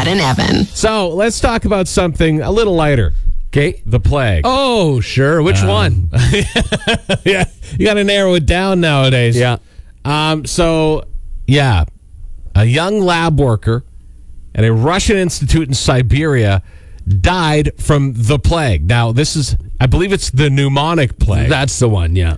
Brad and Evan. So let's talk about something a little lighter. Okay. The plague. Oh, sure. Which one? Yeah, you got to narrow it down nowadays. Yeah. A young lab worker at a Russian institute in Siberia died from the plague. Now, I believe it's the pneumonic plague. That's the one, yeah.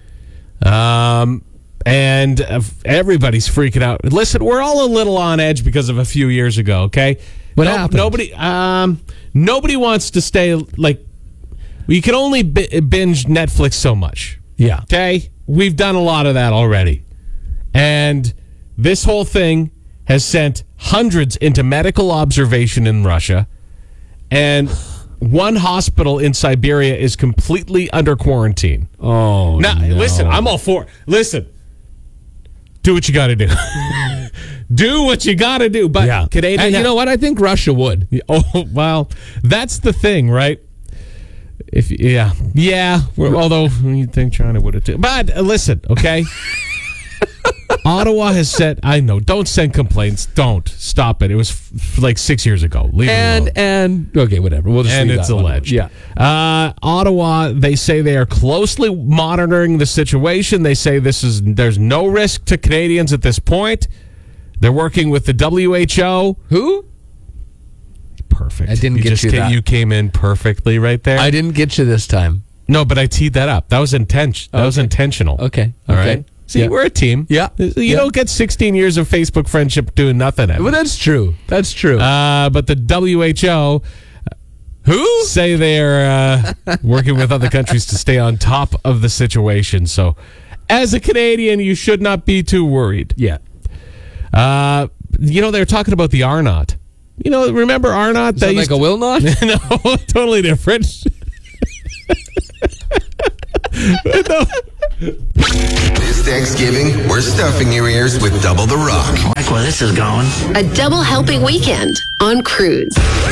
And everybody's freaking out. Listen, we're all a little on edge because of a few years ago, okay? What happened? Nobody wants to stay, you can only binge Netflix so much. Yeah. Okay? We've done a lot of that already. And this whole thing has sent hundreds into medical observation in Russia. And one hospital in Siberia is completely under quarantine. Oh, now, no. Listen, I'm all for it. Listen, do what you got to do. Do what you got to do. But yeah. Canadian, and you know what? I think Russia would. Oh, well, that's the thing, right? Although you'd think China would have too. But listen, okay? Ottawa has said, I know, don't send complaints. Don't. Stop it. It was 6 years ago. Leave it alone. And okay, whatever. We'll just and leave it's that alleged. Yeah. Ottawa, they say they are closely monitoring the situation. They say there's no risk to Canadians at this point. They're working with the WHO. Who? Perfect. I didn't get you that. You came in perfectly right there. I didn't get you this time. No, but I teed that up. That was intentional. Okay. All right. See, Yeah. we're a team. Yeah. You don't get 16 years of Facebook friendship doing nothing. Well, that's true. That's true. But the WHO, who say they're working with other countries to stay on top of the situation. So, as a Canadian, you should not be too worried. Yeah. They're talking about the R-Naught. Remember R-Naught? Is that like a will not? No, totally different. No. This Thanksgiving, we're stuffing your ears with Double the Rock. I like where this is going. A double helping weekend on Cruise.